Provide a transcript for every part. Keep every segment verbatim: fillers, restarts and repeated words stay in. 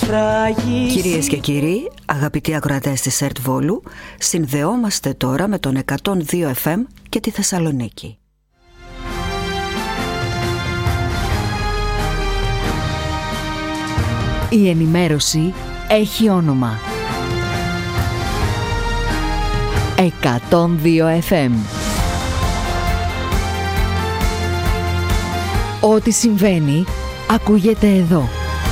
σφράγιση. Κυρίες και κύριοι, αγαπητοί ακροατές της ΕΡΤ Βόλου, συνδεόμαστε τώρα με τον εκατόν δύο εφ εμ και τη Θεσσαλονίκη. Η ενημέρωση έχει όνομα. εκατόν δύο εφ εμ. Ό,τι συμβαίνει, ακούγεται εδώ.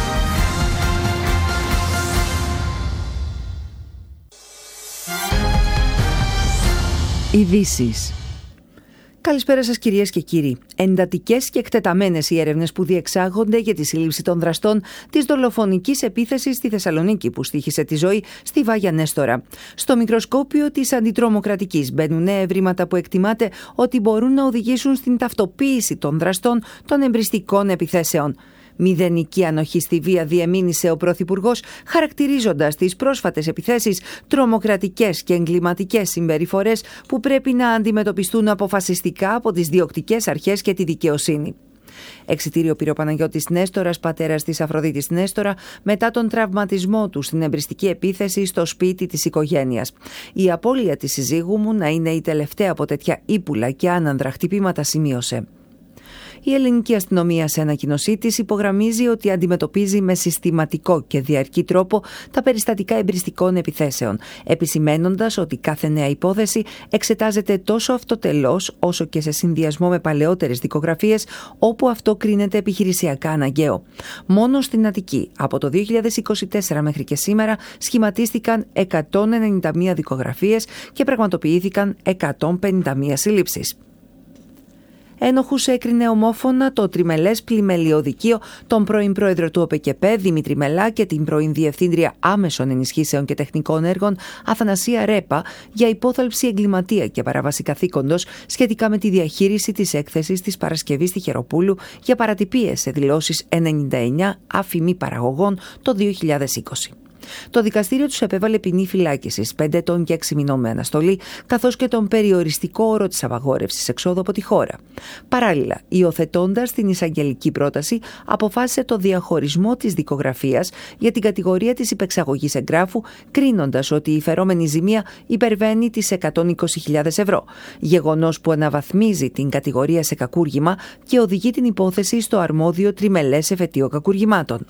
Ειδήσεις. Καλησπέρα σας κυρίες και κύριοι. Εντατικές και εκτεταμένες οι έρευνες που διεξάγονται για τη σύλληψη των δραστών της δολοφονικής επίθεσης στη Θεσσαλονίκη που στοίχησε τη ζωή στη Βάγια Νέστορα. Στο μικροσκόπιο της αντιτρομοκρατικής μπαίνουν νέα ευρήματα που εκτιμάται ότι μπορούν να οδηγήσουν στην ταυτοποίηση των δραστών των εμπριστικών επιθέσεων. Μηδενική ανοχή στη βία διεμήνυσε ο Πρωθυπουργός, χαρακτηρίζοντας τις πρόσφατες επιθέσεις τρομοκρατικές και εγκληματικές συμπεριφορές που πρέπει να αντιμετωπιστούν αποφασιστικά από τις διοκτικές αρχές και τη δικαιοσύνη. Εξιτήριο πήρε ο Παναγιώτης Νέστορας, πατέρας της Αφροδίτης Νέστορα, μετά τον τραυματισμό του στην εμπριστική επίθεση στο σπίτι της οικογένειας. Η απώλεια της συζύγου μου να είναι η τελευταία από τέτοια ύπουλα και άνανδρα χτυπήματα, σημείωσε. Η ελληνική αστυνομία σε ανακοίνωσή της υπογραμμίζει ότι αντιμετωπίζει με συστηματικό και διαρκή τρόπο τα περιστατικά εμπριστικών επιθέσεων, επισημαίνοντας ότι κάθε νέα υπόθεση εξετάζεται τόσο αυτοτελώς όσο και σε συνδυασμό με παλαιότερες δικογραφίες όπου αυτό κρίνεται επιχειρησιακά αναγκαίο. Μόνο στην Αττική από το δύο χιλιάδες είκοσι τέσσερα μέχρι και σήμερα σχηματίστηκαν εκατόν ενενήντα μία δικογραφίες και πραγματοποιήθηκαν εκατόν πενήντα μία συλλήψεις. Ένοχους έκρινε ομόφωνα το τριμελές πλημελιωδικείο, τον πρώην πρόεδρο του ΟΠΕΚΕΠΕ Δημήτρη Μελά και την πρώην διευθύντρια άμεσων ενισχύσεων και τεχνικών έργων Αθανασία Ρέπα για υπόθαλψη εγκληματία και παράβαση καθήκοντος σχετικά με τη διαχείριση της έκθεσης της Παρασκευής στη Χεροπούλου για παρατυπίες σε δηλώσεις ενενήντα εννέα αφημί παραγωγών το δύο χιλιάδες είκοσι. Το δικαστήριο τους επέβαλε ποινή φυλάκισης πέντε ετών και έξι μηνών με αναστολή, καθώς και τον περιοριστικό όρο της απαγόρευσης εξόδου από τη χώρα. Παράλληλα, υιοθετώντας την εισαγγελική πρόταση, αποφάσισε το διαχωρισμό της δικογραφίας για την κατηγορία της υπεξαγωγής εγγράφου, κρίνοντας ότι η φερόμενη ζημία υπερβαίνει τις εκατόν είκοσι χιλιάδες ευρώ. Γεγονός που αναβαθμίζει την κατηγορία σε κακούργημα και οδηγεί την υπόθεση στο αρμόδιο τριμελές εφετείο κακουργημάτων.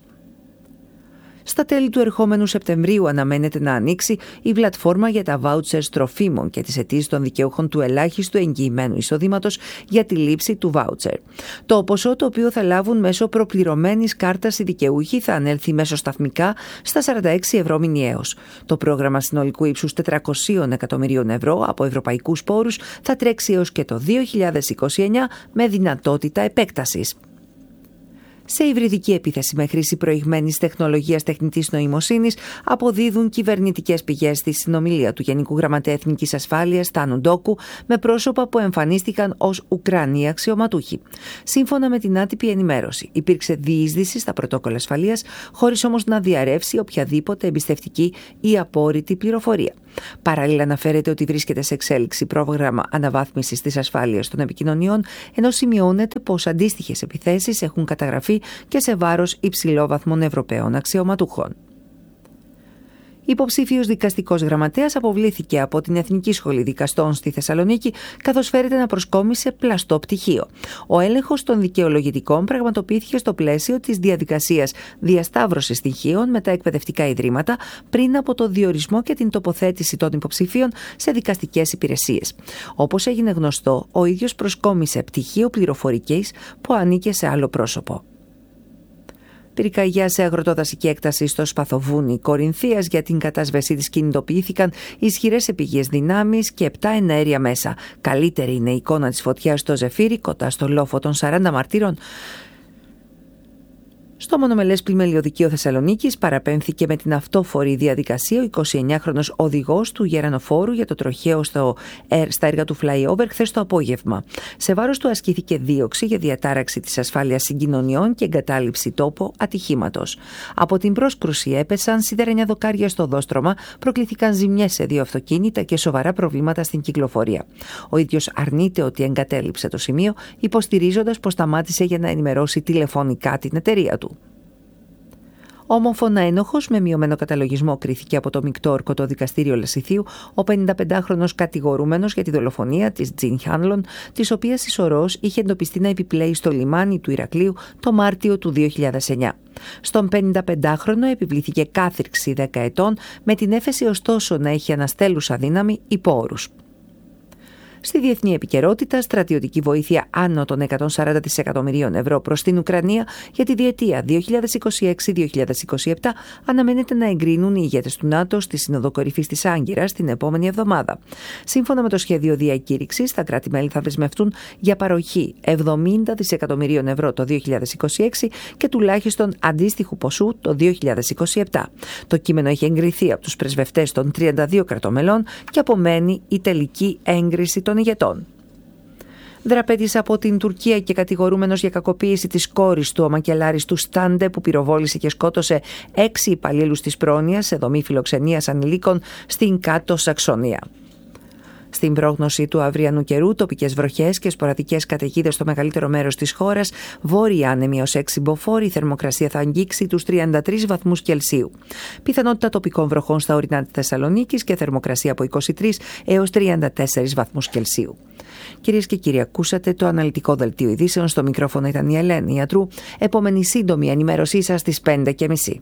Στα τέλη του ερχόμενου Σεπτεμβρίου αναμένεται να ανοίξει η πλατφόρμα για τα βάουτσερς τροφίμων και τις αιτήσεις των δικαιούχων του ελάχιστου εγγυημένου εισοδήματος για τη λήψη του βάουτσερ. Το ποσό το οποίο θα λάβουν μέσω προπληρωμένης κάρτας οι δικαιούχοι θα ανέλθει μέσω σταθμικά στα σαράντα έξι ευρώ μηνιαίως. Το πρόγραμμα συνολικού ύψους τετρακόσια εκατομμυρίων ευρώ από ευρωπαϊκούς πόρους θα τρέξει έως και το δύο χιλιάδες είκοσι εννέα με δυνατότητα επέκτασης. Σε υβριδική επίθεση με χρήση προηγμένης τεχνολογίας τεχνητής νοημοσύνης αποδίδουν κυβερνητικές πηγές στη συνομιλία του Γενικού Γραμματέα Εθνικής Ασφάλειας Τάνου Ντόκου με πρόσωπα που εμφανίστηκαν ως Ουκρανοί αξιωματούχοι. Σύμφωνα με την άτυπη ενημέρωση, υπήρξε διείσδυση στα πρωτόκολλα ασφαλείας, χωρίς όμως να διαρρεύσει οποιαδήποτε εμπιστευτική ή απόρριτη πληροφορία. Παράλληλα, αναφέρεται ότι βρίσκεται σε εξέλιξη πρόγραμμα αναβάθμισης της ασφάλειας των επικοινωνιών, ενώ σημειώνεται πως αντίστοιχες επιθέσεις έχουν καταγραφεί και σε βάρος υψηλόβαθμων Ευρωπαίων αξιωματούχων. Υποψήφιος δικαστικός γραμματέας αποβλήθηκε από την Εθνική Σχολή Δικαστών στη Θεσσαλονίκη, καθώς φέρεται να προσκόμισε πλαστό πτυχίο. Ο έλεγχος των δικαιολογητικών πραγματοποιήθηκε στο πλαίσιο της διαδικασίας διασταύρωσης στοιχείων με τα εκπαιδευτικά ιδρύματα πριν από το διορισμό και την τοποθέτηση των υποψηφίων σε δικαστικές υπηρεσίες. Όπως έγινε γνωστό, ο ίδιος προσκόμισε πτυχίο πληροφορικής που ανήκε σε άλλο πρόσωπο. Πυρκαγιά σε αγροτοδασική έκταση στο Σπαθοβούνι Κορινθίας. Για την κατάσβεσή της κινητοποιήθηκαν ισχυρές επιγείες δυνάμεις και επτά εναέρια μέσα. Καλύτερη είναι η εικόνα της φωτιάς στο Ζεφύρι, κοντά στο λόφο των σαράντα μαρτύρων. Στο μονομελές πλημελιωδικείο Θεσσαλονίκης παραπέμφθηκε με την αυτόφορη διαδικασία ο εικοσιεννιάχρονος οδηγός του γερανοφόρου για το τροχαίο στο, στα έργα του flyover χθες το απόγευμα. Σε βάρος του ασκήθηκε δίωξη για διατάραξη της ασφάλειας συγκοινωνιών και εγκατάλειψη τόπο ατυχήματος. Από την πρόσκρουση έπεσαν σιδερένια δοκάρια στο δόστρωμα, προκλήθηκαν ζημιές σε δύο αυτοκίνητα και σοβαρά προβλήματα στην κυκλοφορία. Ο ίδιος αρνείται ότι εγκατέλειψε το σημείο, υποστηρίζοντας πως σταμάτησε για να ενημερώσει τηλεφωνικά την εταιρεία του. Όμοφωνα ένοχος με μειωμένο καταλογισμό κρίθηκε από το μεικτό ορκωτό δικαστήριο Λασιθίου ο πενηνταπεντάχρονος κατηγορούμενος για τη δολοφονία της Τζιν Χάνλον, της οποίας η σωρός είχε εντοπιστεί να επιπλέει στο λιμάνι του Ηρακλείου το Μάρτιο του δύο χιλιάδες εννιά. Στον πενηνταπεντάχρονο επιβλήθηκε κάθριξη δέκα ετών, με την έφεση ωστόσο να έχει αναστέλουσα δύναμη υπό όρους. Στη διεθνή επικαιρότητα, στρατιωτική βοήθεια άνω των εκατόν σαράντα δισεκατομμυρίων ευρώ προς την Ουκρανία για τη διετία δύο χιλιάδες είκοσι έξι με δύο χιλιάδες είκοσι επτά αναμένεται να εγκρίνουν οι ηγέτες του ΝΑΤΟ στη Σύνοδο Κορυφής της Άγκυρας την επόμενη εβδομάδα. Σύμφωνα με το σχέδιο διακήρυξης, τα κράτη-μέλη θα δεσμευτούν για παροχή εβδομήντα δισεκατομμυρίων ευρώ το δύο χιλιάδες είκοσι έξι και τουλάχιστον αντίστοιχου ποσού το δύο χιλιάδες είκοσι επτά. Το κείμενο έχει εγκριθεί από τους πρεσβευτές των τριάντα δύο κρατομελών και απομένει η τελική έγκριση των ηγετών. Δραπέτης από την Τουρκία και κατηγορούμενος για κακοποίηση της κόρης του, ο μακελάρης του Στάντε, που πυροβόλησε και σκότωσε έξι υπαλλήλους της πρόνοιας σε δομή φιλοξενίας ανηλίκων στην Κάτω Σαξονία. Στην πρόγνωση του αυριανού καιρού, τοπικές βροχές και σποραδικές καταιγίδες στο μεγαλύτερο μέρος της χώρας, βόρειοι άνεμοι ως έξι μποφόρ, η θερμοκρασία θα αγγίξει τους τριάντα τρεις βαθμούς Κελσίου. Πιθανότητα τοπικών βροχών στα ορεινά της Θεσσαλονίκης και θερμοκρασία από είκοσι τρεις έως τριάντα τέσσερις βαθμούς Κελσίου. Κυρίες και κύριοι, ακούσατε το αναλυτικό δελτίο ειδήσεων. Στο μικρόφωνο ήταν η Ελένη Ιατρού. Επόμενη σύντομη ενημέρωσή σας στις πέντε και μισή.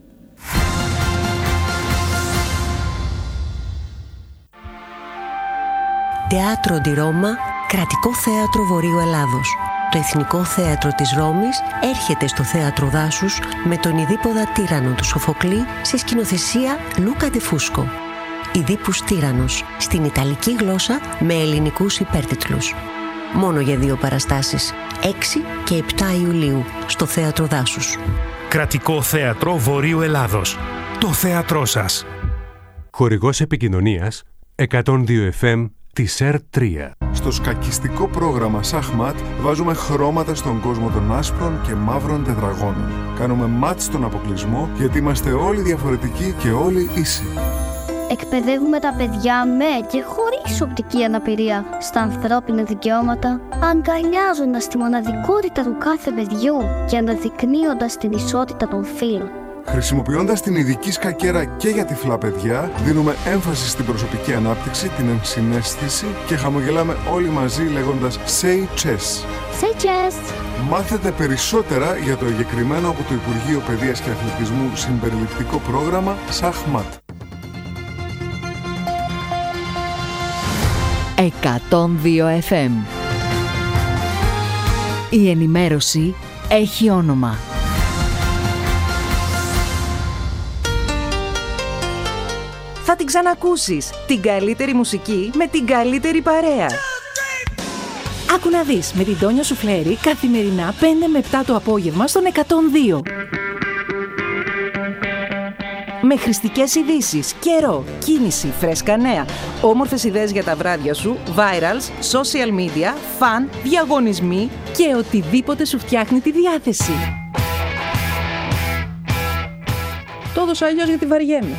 Teatro di Roma, κρατικό θέατρο Βορείου Ελλάδος. Το Εθνικό Θέατρο της Ρώμης έρχεται στο Θέατρο Δάσους με τον Ιδίπποδα Τύραννο του Σοφοκλή σε σκηνοθεσία Λούκα Ντεφούσκο. Ιδίππους Τύραννος, στην Ιταλική γλώσσα με ελληνικούς υπέρτιτλους. Μόνο για δύο παραστάσεις, έξι και επτά Ιουλίου, στο Θέατρο Δάσους. Κρατικό Θέατρο Βορείου Ελλάδος. Το θέατρό σας. Χορηγός επικοινωνίας εκατόν δύο εφ εμ της ΕΡ τρία. Στο σκακιστικό πρόγραμμα Σαχμάτ βάζουμε χρώματα στον κόσμο των άσπρων και μαύρων τετραγώνων. Κάνουμε μάτς στον αποκλεισμό γιατί είμαστε όλοι διαφορετικοί και όλοι ίσοι. Εκπαιδεύουμε τα παιδιά με και χωρίς οπτική αναπηρία στα ανθρώπινα δικαιώματα, αγκαλιάζοντας τη μοναδικότητα του κάθε παιδιού και αναδεικνύοντας την ισότητα των φύλων. Χρησιμοποιώντας την ειδική σκακέρα και για τυφλά παιδιά, δίνουμε έμφαση στην προσωπική ανάπτυξη, την ενσυναίσθηση και χαμογελάμε όλοι μαζί λέγοντας Say Chess. Say Chess! Μάθετε περισσότερα για το εγκεκριμένο από το Υπουργείο Παιδείας και Αθλητισμού συμπεριληπτικό πρόγραμμα Σαχμάτ. εκατόν δύο εφ εμ. Η ενημέρωση έχει όνομα. Θα την ξανακούσεις. Την καλύτερη μουσική με την καλύτερη παρέα. Άκου να δεις με την Τόνια Σουφλέρη καθημερινά πέντε με επτά το απόγευμα στον εκατόν δύο. Με χρηστικές ειδήσεις, καιρό, κίνηση, φρέσκα νέα, όμορφες ιδέες για τα βράδια σου, virals, social media, φαν, διαγωνισμοί και οτιδήποτε σου φτιάχνει τη διάθεση. Το έδωσα αλλιώς γιατί βαριέμαι.